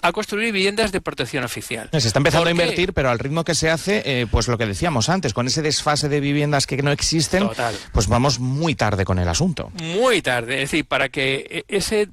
a construir viviendas de protección oficial. Se está empezando ¿Por a qué? invertir, pero al ritmo que se hace, pues lo que decíamos antes, con ese desfase de viviendas que no existen, Total. pues vamos muy tarde con el asunto. Muy tarde, es decir, para que ese